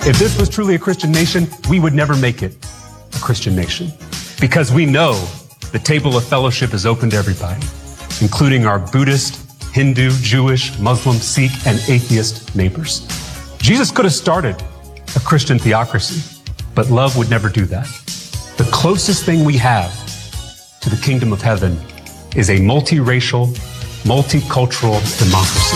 If this was truly a Christian nation, we would never make it a Christian nation, because we know the table of fellowship is open to everybody, including our Buddhist, Hindu, Jewish, Muslim, Sikh, and atheist neighbors. Jesus could have started a Christian theocracy, but love would never do that. The closest thing we have to the kingdom of heaven is a multiracial, multicultural democracy.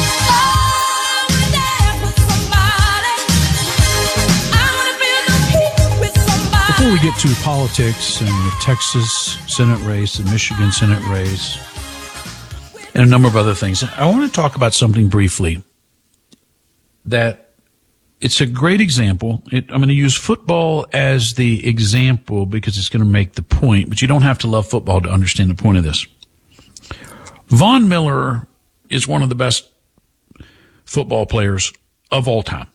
Before we get to politics and the Texas Senate race, the Michigan Senate race, and a number of other things, I want to talk about something briefly that it's a great example. I'm going to use football as the example because it's going to make the point, but you don't have to love football to understand the point of this. Von Miller is one of the best football players of all time.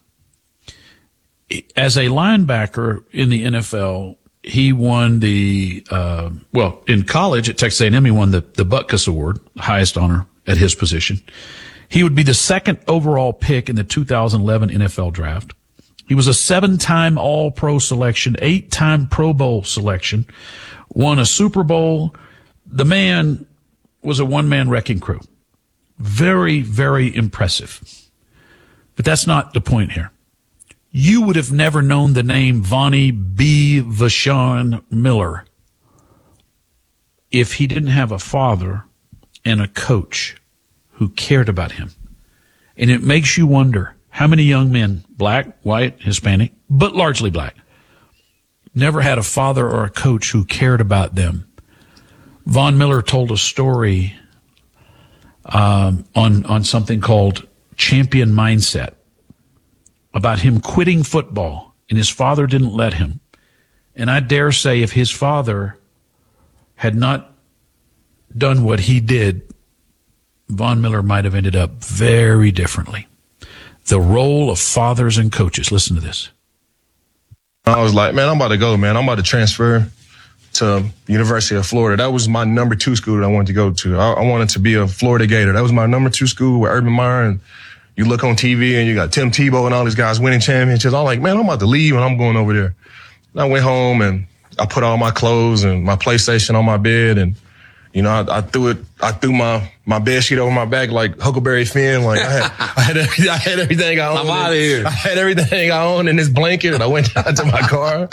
As a linebacker in the NFL, he won in college at Texas A&M, he won the Butkus Award, highest honor at his position. He would be the second overall pick in the 2011 NFL draft. He was a 7-time All-Pro selection, 8-time Pro Bowl selection, won a Super Bowl. The man was a one-man wrecking crew. Very, very impressive. But that's not the point here. You would have never known the name Vonnie B. Vashon Miller if he didn't have a father and a coach who cared about him. And it makes you wonder how many young men, black, white, Hispanic, but largely black, never had a father or a coach who cared about them. Von Miller told a story on something called Champion Mindset, about him quitting football, and his father didn't let him. And I dare say if his father had not done what he did, Von Miller might have ended up very differently. The role of fathers and coaches. Listen to this. I was like, man, I'm about to go, man. I'm about to transfer to University of Florida. That was my number 2 school that I wanted to go to. I wanted to be a Florida Gator. That was my number 2 school with Urban Meyer, and you look on TV and you got Tim Tebow and all these guys winning championships. I'm like, man, I'm about to leave and I'm going over there. And I went home and I put all my clothes and my PlayStation on my bed, and I threw my bed sheet over my back like Huckleberry Finn. Like I had everything I owned. I'm out of here. I had everything I owned in this blanket, and I went down to my car.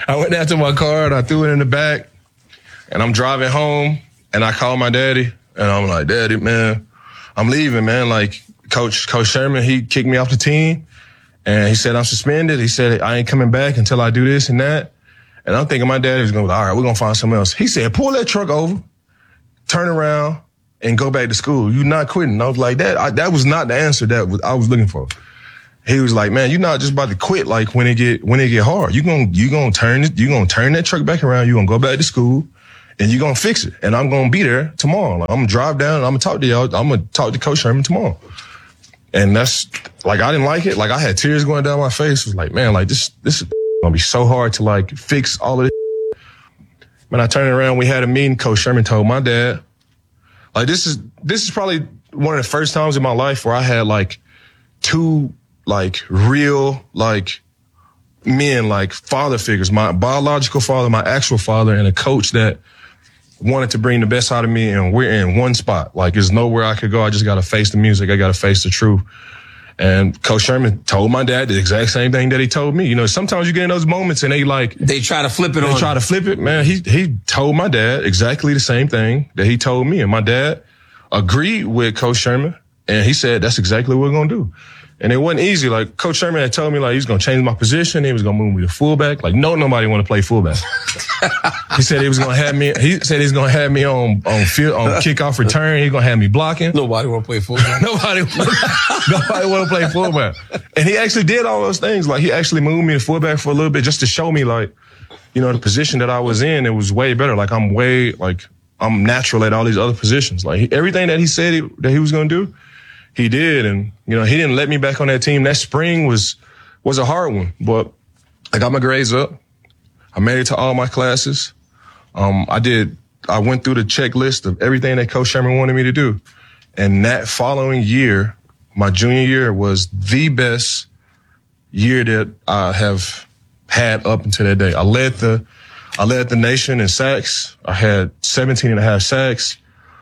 And I threw it in the back, and I'm driving home, and I called my daddy, and I'm like, Daddy, man, I'm leaving, man. Like, Coach Sherman, he kicked me off the team, and he said I'm suspended. He said I ain't coming back until I do this and that. And I'm thinking my daddy was going to be like, all right, we're going to find something else. He said, pull that truck over, turn around, and go back to school. You're not quitting. I was like, that was not the answer that I was looking for. He was like, man, you're not just about to quit when it get hard. You're gonna turn that truck back around. You're gonna go back to school, and you're gonna fix it. And I'm gonna be there tomorrow. Like, I'm gonna drive down and I'm gonna talk to y'all. I'm gonna talk to Coach Sherman tomorrow. And that's like, I didn't like it. Like, I had tears going down my face. It was like, man, like this is gonna be so hard to like fix all of this. When I turned around, we had a meeting. Coach Sherman told my dad, like, this is probably one of the first times in my life where I had like 2 like real like men, like father figures, my biological father, my actual father, and a coach that wanted to bring the best out of me. And we're in one spot. Like, there's nowhere I could go. I just got to face the music. I got to face the truth. And Coach Sherman told my dad the exact same thing that he told me. Sometimes you get in those moments and they try to flip it on. They try to flip it, man. He told my dad exactly the same thing that he told me. And my dad agreed with Coach Sherman. And he said, that's exactly what we're going to do. And it wasn't easy. Like, Coach Sherman had told me, like, he was going to change my position. He was going to move me to fullback. Like, nobody want to play fullback. He said he was going to have me on kickoff return. He was going to have me blocking. Nobody want to play fullback. Nobody want to play fullback. And he actually did all those things. Like, he actually moved me to fullback for a little bit just to show me, like, the position that I was in, it was way better. Like, I'm natural at all these other positions. Like, everything that he said that he was going to do, he did. And, he didn't let me back on that team. That spring was a hard one, but I got my grades up. I made it to all my classes. I went through the checklist of everything that Coach Sherman wanted me to do. And that following year, my junior year, was the best year that I have had up until that day. I led the nation in sacks. I had 17 and a half sacks.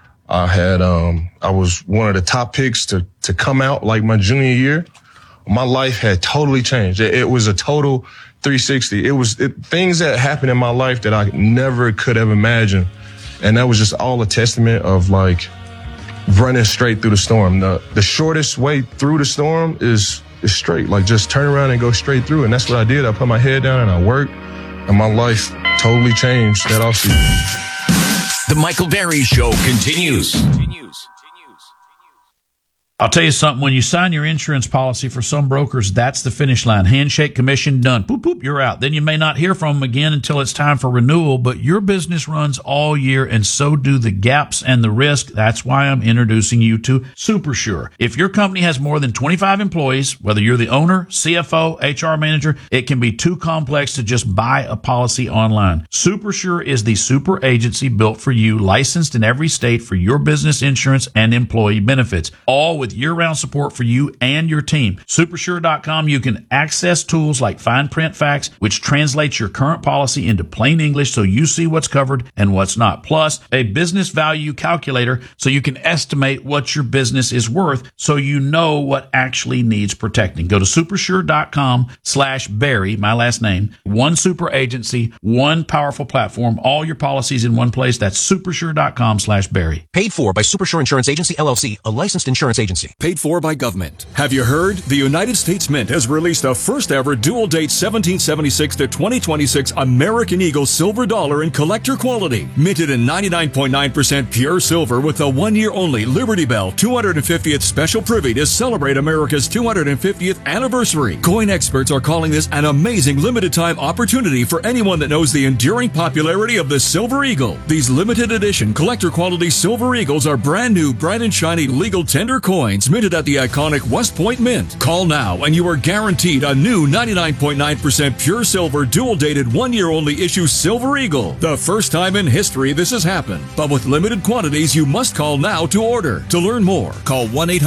I was one of the top picks to come out like my junior year. My life had totally changed. It was a total 360. It was things that happened in my life that I never could have imagined. And that was just all a testament of like running straight through the storm. The shortest way through the storm is straight. Like just turn around and go straight through. And that's what I did. I put my head down and I worked, and my life totally changed that offseason. The Michael Berry Show continues. I'll tell you something. When you sign your insurance policy, for some brokers, that's the finish line. Handshake, commission, done. Boop, boop, you're out. Then you may not hear from them again until it's time for renewal, but your business runs all year, and so do the gaps and the risk. That's why I'm introducing you to SuperSure. If your company has more than 25 employees, whether you're the owner, CFO, HR manager, it can be too complex to just buy a policy online. SuperSure is the super agency built for you, licensed in every state for your business insurance and employee benefits, all with year-round support for you and your team. Supersure.com, you can access tools like fine print facts, which translates your current policy into plain English so you see what's covered and what's not. Plus, a business value calculator so you can estimate what your business is worth so you know what actually needs protecting. Go to supersure.com/Barry, my last name. One super agency, one powerful platform, all your policies in one place. That's supersure.com/Barry. Paid for by Supersure Insurance Agency, LLC, a licensed insurance agency. Paid for by government. Have you heard? The United States Mint has released a first ever dual date 1776 to 2026 American Eagle silver dollar in collector quality. Minted in 99.9% pure silver with a 1 year only Liberty Bell 250th special privy to celebrate America's 250th anniversary. Coin experts are calling this an amazing limited time opportunity for anyone that knows the enduring popularity of the Silver Eagle. These limited edition collector quality Silver Eagles are brand new, bright and shiny legal tender coins minted at the iconic West Point Mint. Call now and you are guaranteed a new 99.9% pure silver dual dated 1 year only issue Silver Eagle. The first time in history this has happened, but with limited quantities you must call now to order. To learn more, call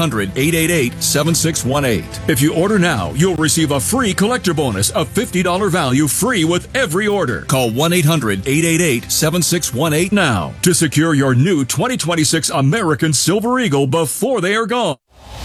1-800-888-7618. If you order now, you'll receive a free collector bonus of $50 value free with every order. Call 1-800-888-7618 now to secure your new 2026 American Silver Eagle before they are gone.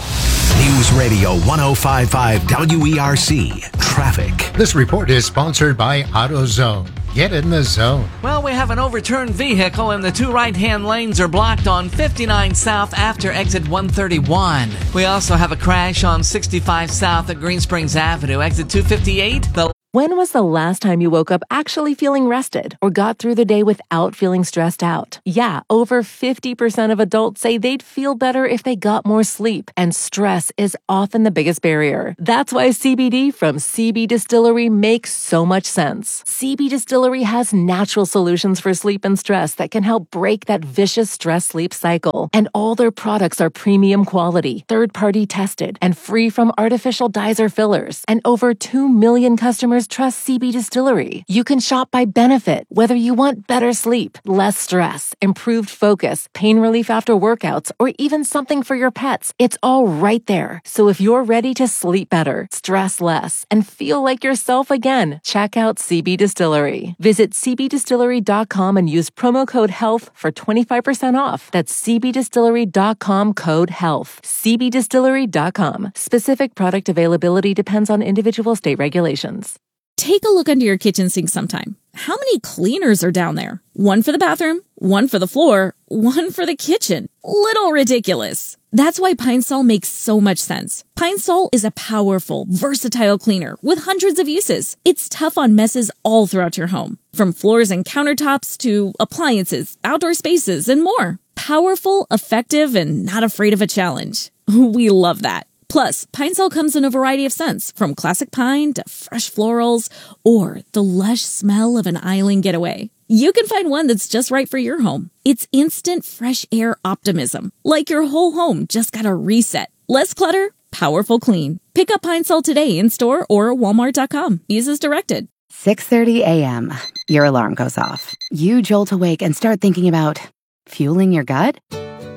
News Radio 105.5 WERC. Traffic. This report is sponsored by AutoZone. Get in the zone. Well, we have an overturned vehicle and the two right-hand lanes are blocked on 59 South after exit 131. We also have a crash on 65 South at Green Springs Avenue, exit 258. When was the last time you woke up actually feeling rested or got through the day without feeling stressed out? Yeah, over 50% of adults say they'd feel better if they got more sleep, and stress is often the biggest barrier. That's why CBD from CB Distillery makes so much sense. CB Distillery has natural solutions for sleep and stress that can help break that vicious stress-sleep cycle. And all their products are premium quality, third-party tested, and free from artificial dyes or fillers. And over 2 million customers trust CB Distillery. You can shop by benefit, whether you want better sleep, less stress, improved focus, pain relief after workouts, or even something for your pets. It's all right there. So if you're ready to sleep better, stress less, and feel like yourself again, check out CB Distillery. Visit cbdistillery.com and use promo code HEALTH for 25% off. That's cbdistillery.com, code HEALTH. cbdistillery.com. Specific product availability depends on individual state regulations. Take a look under your kitchen sink sometime. How many cleaners are down there? One for the bathroom, one for the floor, one for the kitchen. Little ridiculous. That's why Pine Sol makes so much sense. Pine Sol is a powerful, versatile cleaner with hundreds of uses. It's tough on messes all throughout your home, from floors and countertops to appliances, outdoor spaces, and more. Powerful, effective, and not afraid of a challenge. We love that. Plus, Pine Sol comes in a variety of scents, from classic pine to fresh florals, or the lush smell of an island getaway. You can find one that's just right for your home. It's instant fresh air optimism, like your whole home just got a reset. Less clutter, powerful clean. Pick up Pine Sol today in store or walmart.com. Use as directed. 6:30 a.m. Your alarm goes off. You jolt awake and start thinking about fueling your gut?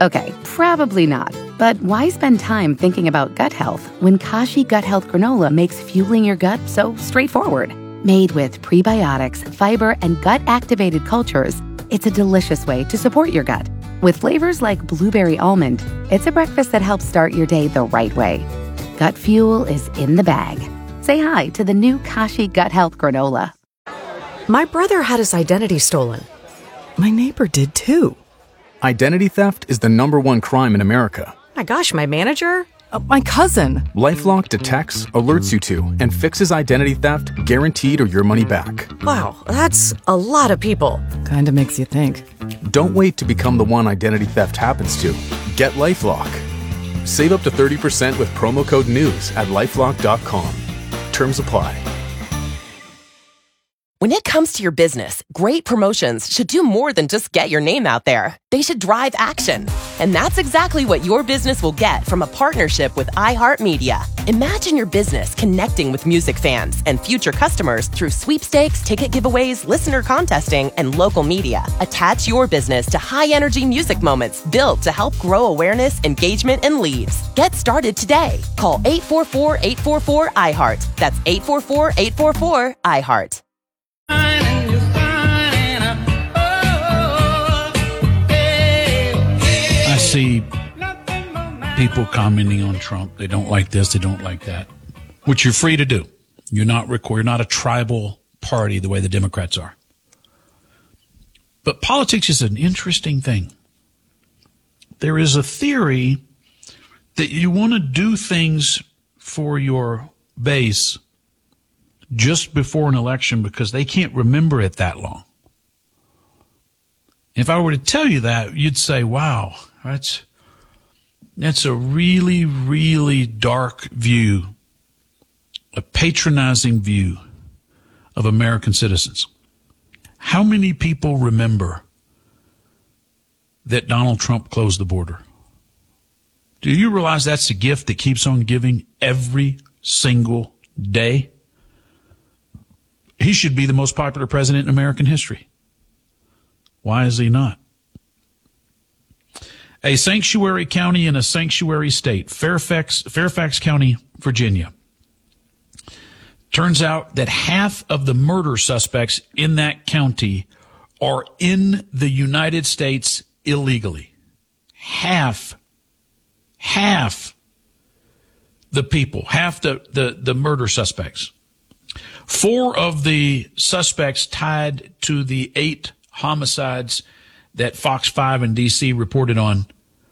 Okay, probably not. But why spend time thinking about gut health when Kashi Gut Health Granola makes fueling your gut so straightforward? Made with prebiotics, fiber, and gut-activated cultures, it's a delicious way to support your gut. With flavors like blueberry almond, it's a breakfast that helps start your day the right way. Gut fuel is in the bag. Say hi to the new Kashi Gut Health Granola. My brother had his identity stolen. My neighbor did too. Identity theft is the #1 crime in America. My gosh, my manager? My cousin. LifeLock detects, alerts you to, and fixes identity theft guaranteed or your money back. Wow, that's a lot of people. Kinda makes you think. Don't wait to become the one identity theft happens to. Get LifeLock. Save up to 30% with promo code NEWS at LifeLock.com. Terms apply. When it comes to your business, great promotions should do more than just get your name out there. They should drive action. And that's exactly what your business will get from a partnership with iHeartMedia. Imagine your business connecting with music fans and future customers through sweepstakes, ticket giveaways, listener contesting, and local media. Attach your business to high-energy music moments built to help grow awareness, engagement, and leads. Get started today. Call 844-844-iHeart. That's 844-844-iHeart. I see people commenting on Trump. They don't like this, they don't like that, which you're free to do. You're not a tribal party the way the Democrats are. But politics is an interesting thing. There is a theory that you want to do things for your base just before an election because they can't remember it that long. If I were to tell you that, you'd say, wow, that's a really, really dark view, a patronizing view of American citizens. How many people remember that Donald Trump closed the border? Do you realize that's a gift that keeps on giving every single day? He should be the most popular president in American history. Why is he not? A sanctuary county in a sanctuary state, Fairfax County, Virginia. Turns out that half of the murder suspects in that county are in the United States illegally. Half the people, half the murder suspects. 4 of the suspects tied to the 8 homicides that Fox 5 in D.C. reported on.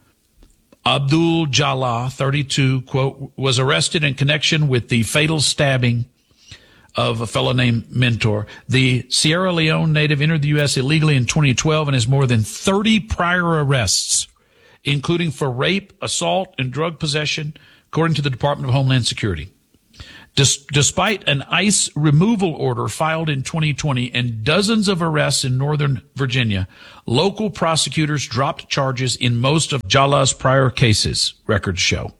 Abdul Jallah, 32, quote, was arrested in connection with the fatal stabbing of a fellow named Mentor. The Sierra Leone native entered the U.S. illegally in 2012 and has more than 30 prior arrests, including for rape, assault, and drug possession, according to the Department of Homeland Security. Despite an ICE removal order filed in 2020 and dozens of arrests in Northern Virginia, local prosecutors dropped charges in most of Jallah's prior cases, records show.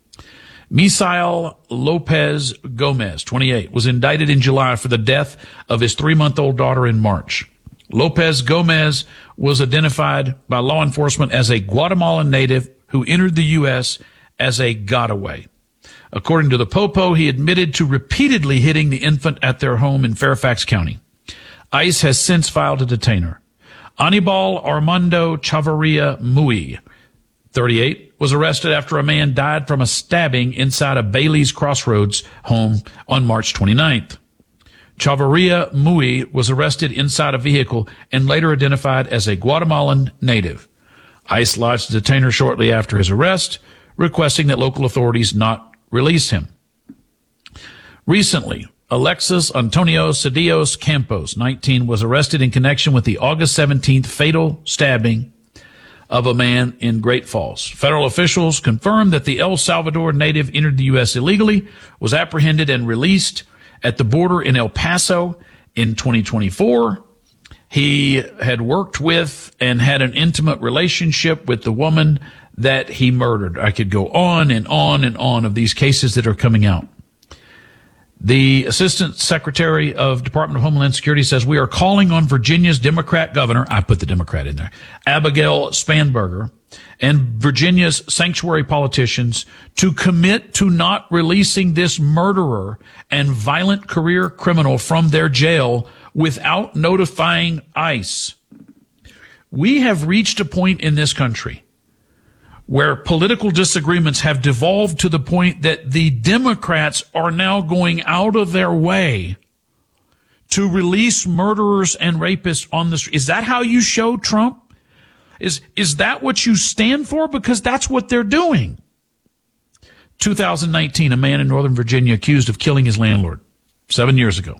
Misael Lopez Gomez, 28, was indicted in July for the death of his 3-month-old daughter in March. Lopez Gomez was identified by law enforcement as a Guatemalan native who entered the U.S. as a gotaway. According to the Popo, he admitted to repeatedly hitting the infant at their home in Fairfax County. ICE has since filed to detain her. Anibal Armando Chavarria Mui, 38, was arrested after a man died from a stabbing inside a Bailey's Crossroads home on March 29th. Chavarria Mui was arrested inside a vehicle and later identified as a Guatemalan native. ICE lodged a detainer shortly after his arrest, requesting that local authorities not release him. Recently, Alexis Antonio Cedillos Campos, 19, was arrested in connection with the August 17th fatal stabbing of a man in Great Falls. Federal officials confirmed that the El Salvador native entered the U.S. illegally, was apprehended and released at the border in El Paso in 2024. He had worked with and had an intimate relationship with the woman that he murdered. I could go on and on and on of these cases that are coming out. The Assistant Secretary of Department of Homeland Security says, we are calling on Virginia's Democrat governor, I put the Democrat in there, Abigail Spanberger, and Virginia's sanctuary politicians to commit to not releasing this murderer and violent career criminal from their jail without notifying ICE. We have reached a point in this country where political disagreements have devolved to the point that the Democrats are now going out of their way to release murderers and rapists on the street. Is that how you show Trump? Is that what you stand for? Because that's what they're doing. 2019, a man in Northern Virginia accused of killing his landlord 7 years ago.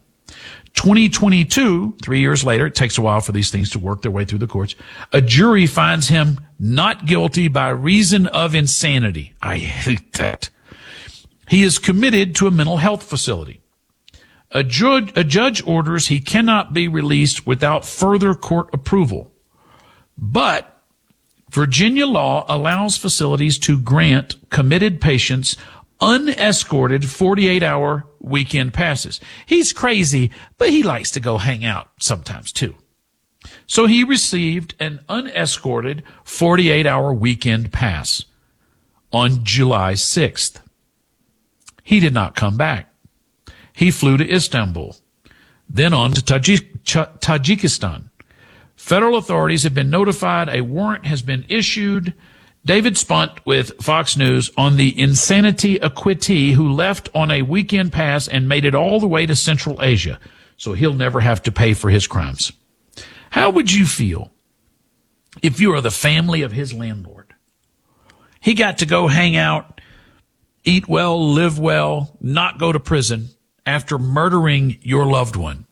2022, 3 years later, it takes a while for these things to work their way through the courts. A jury finds him not guilty by reason of insanity. I hate that. He is committed to a mental health facility. A judge orders he cannot be released without further court approval. But Virginia law allows facilities to grant committed patients unescorted 48-hour weekend passes. He's crazy, but he likes to go hang out sometimes too. So he received an unescorted 48-hour weekend pass on July 6th. He did not come back. He flew to Istanbul, then on to Tajikistan. Federal authorities have been notified. A warrant has been issued. David Spunt with Fox News on the insanity acquittee who left on a weekend pass and made it all the way to Central Asia, so he'll never have to pay for his crimes. How would you feel if you are the family of his landlord? He got to go hang out, eat well, live well, not go to prison after murdering your loved one.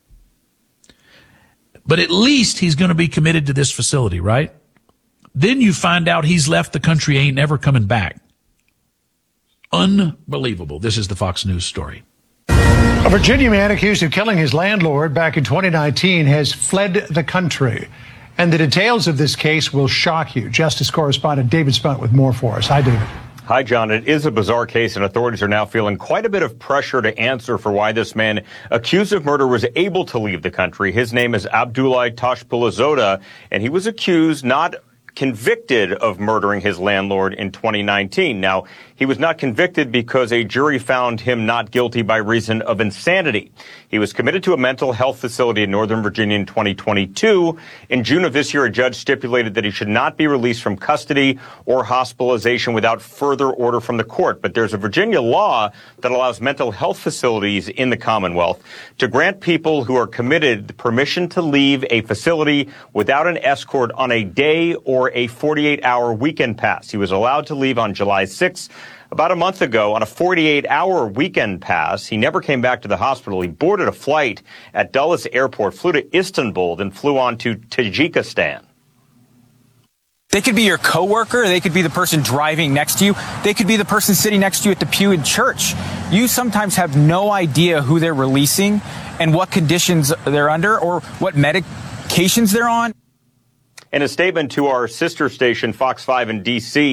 But at least he's going to be committed to this facility, right? Then you find out he's left the country, ain't never coming back. Unbelievable. This is the Fox News story. A Virginia man accused of killing his landlord back in 2019 has fled the country. And the details of this case will shock you. Justice correspondent David Spunt with more for us. Hi, David. Hi, John. It is a bizarre case, and authorities are now feeling quite a bit of pressure to answer for why this man accused of murder was able to leave the country. His name is Abdullah Tashpulazoda, and he was accused, not convicted, of murdering his landlord in 2019. Now, he was not convicted because a jury found him not guilty by reason of insanity. He was committed to a mental health facility in Northern Virginia in 2022. In June of this year, a judge stipulated that he should not be released from custody or hospitalization without further order from the court. But there's a Virginia law that allows mental health facilities in the Commonwealth to grant people who are committed the permission to leave a facility without an escort on a day or a 48-hour weekend pass. He was allowed to leave on July 6th. About a month ago, on a 48-hour weekend pass, he never came back to the hospital. He boarded a flight at Dulles Airport, flew to Istanbul, then flew on to Tajikistan. They could be your coworker. They could be the person driving next to you. They could be the person sitting next to you at the pew in church. You sometimes have no idea who they're releasing and what conditions they're under or what medications they're on. In a statement to our sister station, Fox 5 in D.C.,